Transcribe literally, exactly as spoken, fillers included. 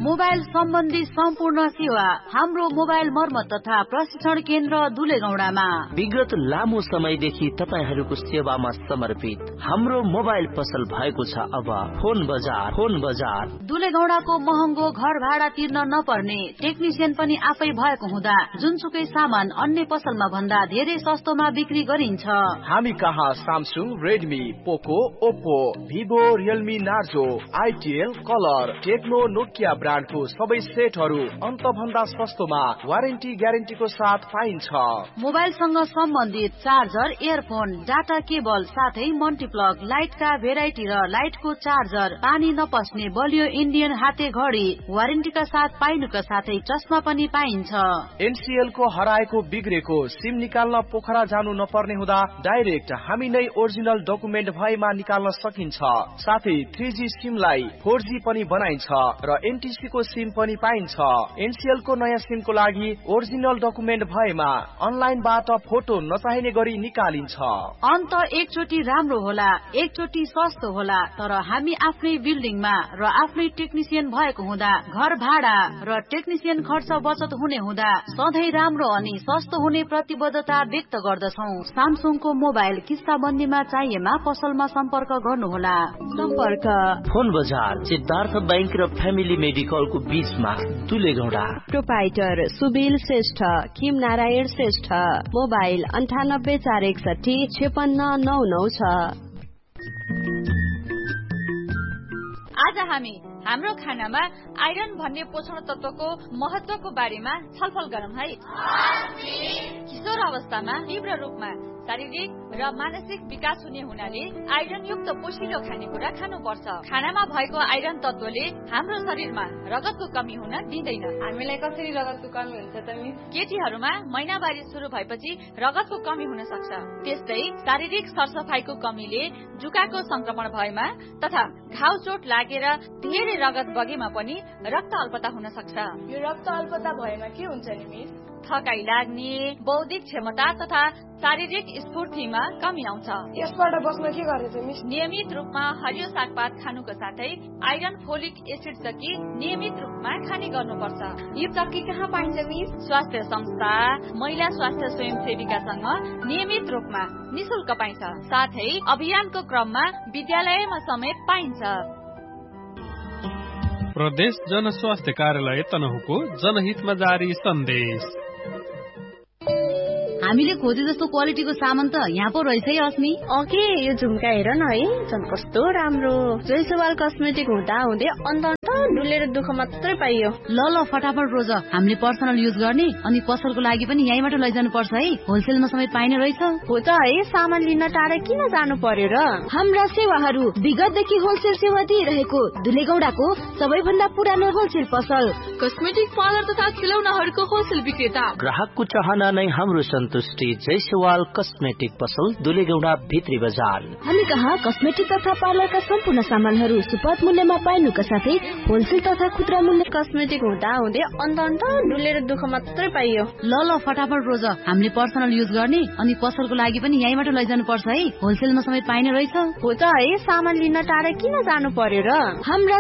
Mobile सम्बन्धी सम्पूर्ण सेवा हाम्रो मोबाइल मर्मत तथा प्रशिक्षण केन्द्र दुलेगौडामा। विगत लामो समयदेखि तपाईहरूको सेवामा समर्पित हाम्रो मोबाइल पसल भएको छ अब फोन बजार। फोन बजार दुलेगौडाको महँगो घर भाडा तिर्न नपर्ने, टेक्निसियन पनि आफै भएको हुँदा जुनसुकै सामान अन्य पसलमा भन्दा धेरै सस्तोमा बिक्री गरिन्छ। हामी कहाँ सामसुङ, रेडमी, पोको, Oppo, Vivo, Realme, Narzo, आइटिएल, colour, Tecno, Nokia ब्रान्डको सबै सेटहरू अन्त भन्दा सस्तोमा वारेन्टी ग्यारेन्टीको साथ पाइन्छ। मोबाइलसँग सम्बन्धित चार्जर, इयरफोन, डाटा केबल साथै मल्टिप्लग, लाइटका भेराइटी र लाइटको चार्जर, पानी नपस्ने बलियो इन्डियन हाते घडी वारेन्टीका साथ पाइनुका साथै चस्मा पनि पाइन्छ। एनसीएल को हराएको बिग्रेको सिम निकाल्न पोखरा जानु नपर्ने हुँदा डाइरेक्ट हामी नै ओरिजिनल डकुमेन्ट भएमा निकाल्न सकिन्छ। साथै थ्री जी सिमलाई फोर जी पनि बनाइन्छ र एनटीसी को सिम पनि पाइन्छ। एनसीएल को नयाँ सिम को लागि ओरिजिनल डकुमेन्ट भएमा अनलाइनबाट फोटो नचाहिने गरी निकालिन्छ। अन्त एकचोटि राम्रो होला, एकचोटि सस्तो होला, तर हामी आफ्नै बिल्डिङमा र आफ्नै टेक्निसियन भएको हुँदा घर भाडा र टेक्निसियन खर्च बचत हुने हुँदा सधैँ राम्रो अनि सस्तो हुने प्रतिबद्धता व्यक्त गर्दछौँ। सामसुङको मोबाइल किस्ताबन्दीमा चाहिएमा पसलमा सम्पर्क गर्नुहोला। सम्पर्क फोन बजार, सिद्धार्थ बैंक र फ्यामिली मेडिकलको बीचमा, दुलेगौडा। प्रोपाइटर सुबिल श्रेष्ठ, किम नारायण श्रेष्ठ। मोबाइल अन्ठानब्बे चार एकसठी छेपन्न नौ नौ छ। आज हामी हाम्रो खानामा आइरन भन्ने पोषण तत्वको महत्वको बारेमा छलफल गरौँ है। किशोर अवस्थामा तीव्र रूपमा शारीरिक र मानसिक विकास हुने हुनाले आइरन युक्त पोषिलो खानेकुरा खानुपर्छ। खानामा भएको आइरन तत्वले हाम्रो शरीरमा रगतको कमी हुन दिँदैन। हामीलाई कसरी रगतको कमी हुन्छ त मिस? केटीहरूमा महिनावारी सुरु भएपछि रगतको कमी हुन सक्छ। त्यस्तै शारीरिक सरसफाइको कमीले जुकाको संक्रमण भएमा तथा घाउ चोट लागेर धेरै रगत बगेमा पनि रक्त अल्पता हुन सक्छ। यो रक्त अल्पता भएमा के हुन्छ नि मिस? थकाइ लाग्ने, बौद्धिक क्षमता तथा शारीरिक स्फूर्तिमा कमी आउँछ। यसबाट बस्न के गर्छ मिस? नियमित रूपमा हरियो सागपात खानुको साथै आइरन, फोलिक एसिड जकि नियमित रूपमा खाने गर्नुपर्छ। यो जकि कहाँ पाइन्छ मिस? स्वास्थ्य संस्था, महिला स्वास्थ्य स्वयंसेविकासँग नियमित रूपमा निशुल्क पाइन्छ। साथै अभियानको क्रममा विद्यालयमा समेत पाइन्छ। प्रदेश जनस्वास्थ्य कार्यालय तनहुको जनहितमा जारी सन्देश। हामीले खोजे जस्तो क्वालिटीको सामान त यहाँ पो रहेछ है अस्मि। ओके, यो झुम्का हेर न है, झन् कस्तो राम्रो। जयसवाल कस्मेटिक हुँदा हुँदै अन्त डुलेर दुःख मात्रै पाइयो। ल ल फटाफट रोज, हामीले पर्सनल युज गर्ने अनि पसलको लागि पनि यहीँबाट लैजानु पर्छ है। होलसेलमा समेत पाइने रहेछ। हो त है, सामान लिन टाढा किन जानु पर्यो र? हाम्रा सेवाहरू विगतदेखि होलसेल सेवा दिइरहेको दुलेगौडाको सबैभन्दा पुरानो होलसेल पसल, कस्मेटिक पार्लर तथा खेलौनाहरूको होलसेल विक्रेता। ग्राहकको चाहना नै हाम्रो सन्तुष्टि। जयसवाल कस्मेटिक पसल, दुलेगौडा भित्री बजार। हामी कहाँ कस्मेटिक तथा पार्लरका सम्पूर्ण सामानहरू सुपथ मूल्यमा पाइनुका साथै होलसेल तथा खुद्रा मूल्य। कस्मेटिक हुँदा हुँदै अन्त अन्त डुलेर दुःख मात्रै पाइयो। ल ल फटाफट रोज, हामीले पर्सनल युज गर्ने अनि पसलको लागि पनि यहीँबाट लैजानु पर्छ है। होलसेलमा समेत पाइने रहेछ। हो त है, सामान लिन टाढा किन जानु पर्यो र? हाम्रा